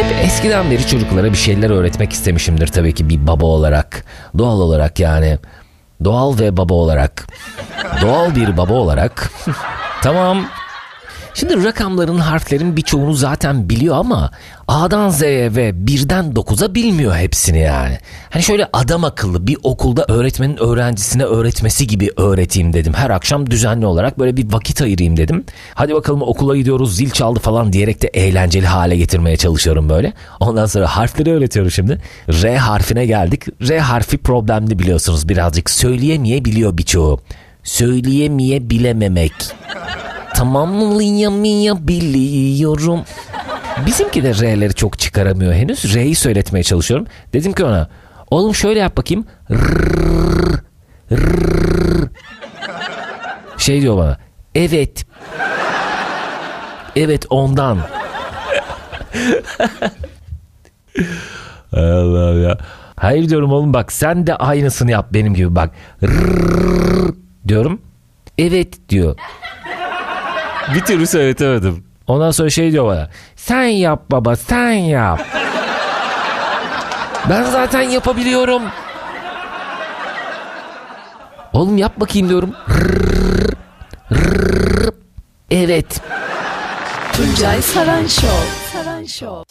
Hep eskiden beri çocuklara bir şeyler öğretmek istemişimdir tabii ki bir baba olarak. Doğal olarak yani. Doğal ve baba olarak. Doğal bir baba olarak. Tamam. Şimdi rakamların, harflerin birçoğunu zaten biliyor ama A'dan Z'ye ve 1'den 9'a bilmiyor hepsini yani. Hani şöyle adam akıllı bir okulda öğretmenin öğrencisine öğretmesi gibi öğreteyim dedim. Her akşam düzenli olarak böyle bir vakit ayırayım dedim. Hadi bakalım okula gidiyoruz, zil çaldı falan diyerek de eğlenceli hale getirmeye çalışıyorum böyle. Ondan sonra harfleri öğretiyorum şimdi. R harfine geldik. R harfi problemli biliyorsunuz birazcık. Söyleyemeyebiliyor birçoğu. Söyleyemeyebilememek. Tamamlayamayabiliyorum. Bizimki de R'leri çok çıkaramıyor henüz. R'yi söyletmeye çalışıyorum. Dedim ki ona, oğlum şöyle yap bakayım. Şey diyor bana, evet. Evet ondan. Allah ya. Hayır diyorum oğlum bak sen de aynısını yap benim gibi bak. Diyorum. Evet diyor. Bir türlü söyletemedim. Ondan sonra şey diyor bana. Sen yap baba sen yap. Ben zaten yapabiliyorum. Oğlum yap bakayım diyorum. Evet. Tuncay Saran Show.